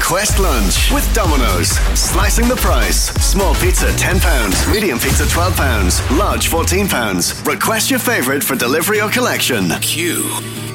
Request lunch with Domino's. Slicing the price. Small pizza £10, medium pizza £12, large £14. Request your favourite for delivery or collection. Q